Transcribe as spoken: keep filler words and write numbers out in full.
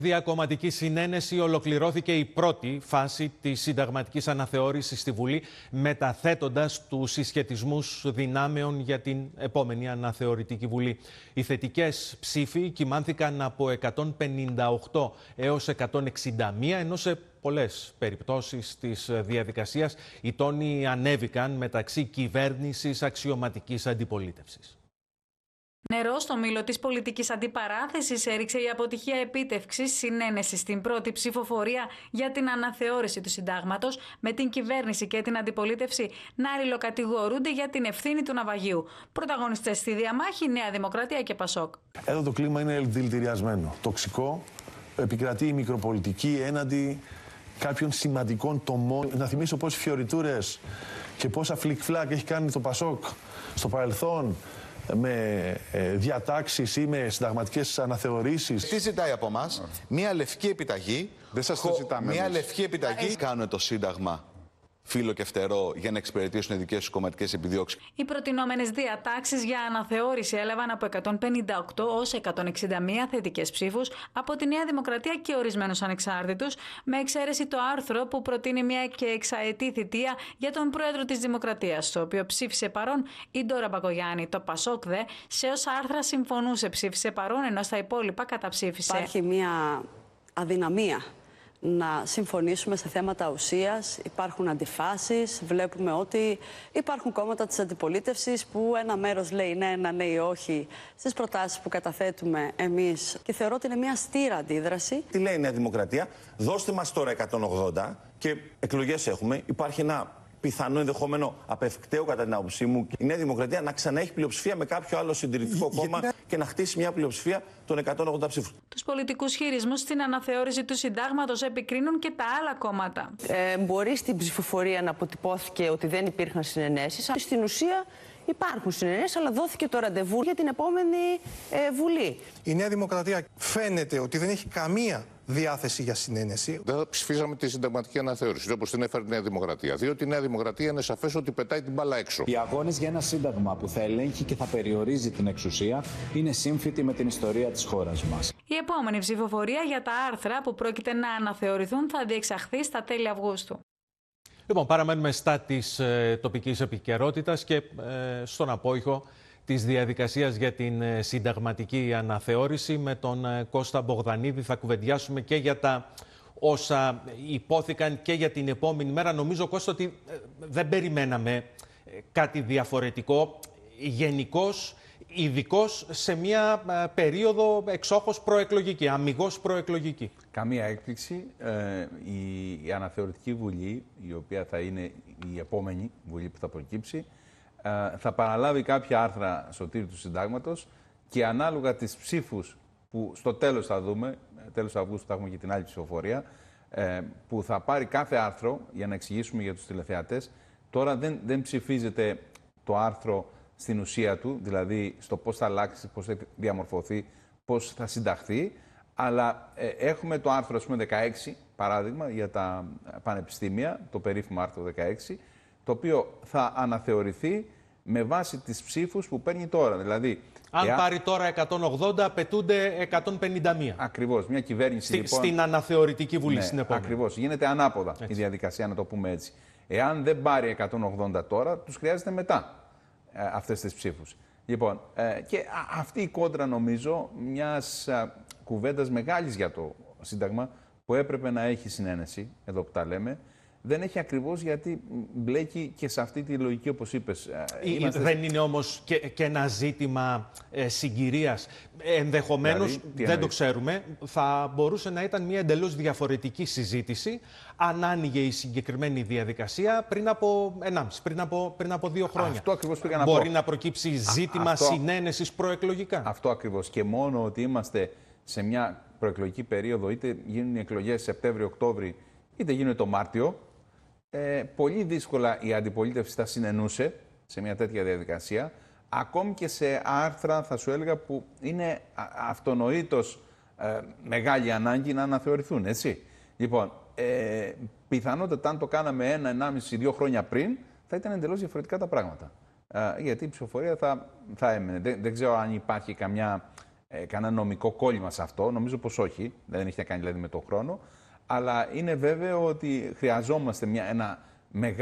Διακομματική συνένεση ολοκληρώθηκε η πρώτη φάση της συνταγματικής αναθεώρησης στη Βουλή, μεταθέτοντας τους συσχετισμούς δυνάμεων για την επόμενη αναθεωρητική Βουλή. Οι θετικές ψήφοι κυμάνθηκαν από εκατόν πενήντα οκτώ έως εκατόν εξήντα μία, ενώ σε πολλές περιπτώσεις της διαδικασίας οι τόνοι ανέβηκαν μεταξύ κυβέρνησης αξιωματικής αντιπολίτευσης. Νερό στο μήλο της πολιτικής αντιπαράθεσης έριξε η αποτυχία επίτευξης συνένεσης στην πρώτη ψηφοφορία για την αναθεώρηση του συντάγματος, με την κυβέρνηση και την αντιπολίτευση να αλληλοκατηγορούνται για την ευθύνη του ναυαγίου. Πρωταγωνιστές στη διαμάχη, Νέα Δημοκρατία και Πασόκ. Εδώ το κλίμα είναι δηλητηριασμένο, τοξικό, επικρατεί η μικροπολιτική έναντι κάποιων σημαντικών τομών. Να θυμίσω πόσες φιωριτούρες και πόσα φλικ-φλακ έχει κάνει το Πασόκ στο παρελθόν, με ε, διατάξεις ή με συνταγματικές αναθεωρήσεις. Τι ζητάει από εμάς? Μία λευκή επιταγή. Δεν σας το ζητάμε. Μία λευκή επιταγή. Κάνουν το Σύνταγμα φύλλο και φτερό για να εξυπηρετήσουν οι δικές τους κομματικές επιδιώξεις. Οι προτινόμενες διατάξεις για αναθεώρηση έλαβαν από εκατόν πενήντα οκτώ ως εκατόν εξήντα μία θετικές ψήφους από τη Νέα Δημοκρατία και ορισμένους ανεξάρτητους, με εξαίρεση το άρθρο που προτείνει μια και εξαετή θητεία για τον Πρόεδρο της Δημοκρατίας, στο οποίο ψήφισε παρόν η Ντόρα Μπακογιάννη. Το Πασόκ δε σε όσα άρθρα συμφωνούσε ψήφισε παρόν, ενώ στα υπόλοιπα καταψήφισε. Υπάρχει μια αδυναμία να συμφωνήσουμε σε θέματα ουσίας, υπάρχουν αντιφάσεις, βλέπουμε ότι υπάρχουν κόμματα της αντιπολίτευσης που ένα μέρος λέει ναι, ένα λέει όχι στις προτάσεις που καταθέτουμε εμείς, και θεωρώ ότι είναι μια στήρα αντίδραση. Τι λέει η Νέα Δημοκρατία? Δώστε μας τώρα εκατόν ογδόντα και εκλογές έχουμε, υπάρχει ένα πιθανό ενδεχόμενο απευκταίο κατά την άποψή μου η Νέα Δημοκρατία να ξαναέχει πλειοψηφία με κάποιο άλλο συντηρητικό κόμμα και να χτίσει μια πλειοψηφία των εκατόν ογδόντα ψήφους. Τους πολιτικούς χειρισμούς στην αναθεώρηση του συντάγματος επικρίνουν και τα άλλα κόμματα. Ε, μπορεί στην ψηφοφορία να αποτυπώθηκε ότι δεν υπήρχαν συνενέσεις. Στην ουσία υπάρχουν συνενέσεις, αλλά δόθηκε το ραντεβού για την επόμενη ε, Βουλή. Η Νέα Δημοκρατία φαίνεται ότι δεν έχει καμία διάθεση για συνένεση. Δεν θα ψηφίσαμε τη συνταγματική αναθεώρηση, όπως την έφερε η Νέα Δημοκρατία. Διότι η Νέα Δημοκρατία είναι σαφές ότι πετάει την μπάλα έξω. Οι αγώνες για ένα σύνταγμα που θα ελέγχει και θα περιορίζει την εξουσία είναι σύμφυτοι με την ιστορία της χώρας μας. Η επόμενη ψηφοφορία για τα άρθρα που πρόκειται να αναθεωρηθούν θα διεξαχθεί στα τέλη Αυγούστου. Λοιπόν, παραμένουμε στα της ε, τοπικής επικαιρότητας και ε, στον απόϊχο της διαδικασίας για την ε, συνταγματική αναθεώρηση. Με τον ε, Κώστα Μπογδανίδη θα κουβεντιάσουμε και για τα όσα υπόθηκαν και για την επόμενη μέρα. Νομίζω, Κώστα, ότι ε, δεν περιμέναμε ε, κάτι διαφορετικό, γενικώς, ειδικώς σε μια ε, περίοδο εξόχως προεκλογική, αμιγώς προεκλογική. Καμία έκπληξη. Ε, η, η αναθεωρητική Βουλή, η οποία θα είναι η επόμενη Βουλή που θα προκύψει, ε, θα παραλάβει κάποια άρθρα στο τύρι του Συντάγματος και ανάλογα τις ψήφους που στο τέλος θα δούμε, τέλος Αυγούστου θα έχουμε και την άλλη ψηφοφορία, ε, που θα πάρει κάθε άρθρο, για να εξηγήσουμε για τους τηλεθεατές. Τώρα δεν, δεν ψηφίζεται το άρθρο στην ουσία του, δηλαδή στο πώς θα αλλάξει, πώς θα διαμορφωθεί, πώς θα συνταχθεί, αλλά ε, έχουμε το άρθρο, ας πούμε, δεκαέξι, παράδειγμα, για τα πανεπιστήμια, το περίφημο άρθρο δεκαέξι, το οποίο θα αναθεωρηθεί με βάση τις ψήφους που παίρνει τώρα. Δηλαδή, αν εάν... πάρει τώρα εκατόν ογδόντα, απαιτούνται εκατόν πενήντα μία. Ακριβώς. Μια κυβέρνηση, Στη, λοιπόν... Στην αναθεωρητική Βουλή, ναι, στην επόμενη. Ακριβώς. Γίνεται ανάποδα έτσι η διαδικασία, να το πούμε έτσι. Εάν δεν πάρει εκατόν ογδόντα τώρα, τους χρειάζεται μετά ε, αυτές τις ψήφους. Λοιπόν, ε, και α, αυτή η κόντρα, νομίζω, μιας α, κουβέντας μεγάλης για το Σύνταγμα, που έπρεπε να έχει συνένεση, εδώ που τα λέμε, δεν έχει, ακριβώς γιατί μπλέκει και σε αυτή τη λογική, όπως είπες. Είμαστε... Δεν είναι όμως και, και ένα ζήτημα ε, συγκυρίας. Ενδεχομένως, δηλαδή, δεν το ξέρουμε, θα μπορούσε να ήταν μια εντελώς διαφορετική συζήτηση αν άνοιγε η συγκεκριμένη διαδικασία πριν από ενάμιση, πριν από, πριν από δύο χρόνια. Αυτό ακριβώς πήγα να Μπορεί πω. να προκύψει ζήτημα αυτό... συνένεσης προεκλογικά. Αυτό ακριβώς. Και μόνο ότι είμαστε σε μια προεκλογική περίοδο, είτε γίνουν οι εκλογές Σεπτέμβριο-Οκτώβρη, είτε γίνουν το Μάρτιο, Ε, πολύ δύσκολα η αντιπολίτευση θα συνενούσε σε μια τέτοια διαδικασία, ακόμη και σε άρθρα, θα σου έλεγα, που είναι αυτονοήτως ε, μεγάλη ανάγκη να αναθεωρηθούν, έτσι. Λοιπόν, ε, πιθανότατα αν το κάναμε ένα, ενάμιση, δύο χρόνια πριν, θα ήταν εντελώς διαφορετικά τα πράγματα. Ε, γιατί η ψηφοφορία θα, θα έμενε. Δεν, δεν ξέρω αν υπάρχει καμιά ε, κανένα νομικό κόλλημα σε αυτό. Νομίζω πως όχι, δεν έχει να κάνει δηλαδή με τον χρόνο. Αλλά είναι βέβαιο ότι χρειαζόμαστε μια, ένα μεγάλο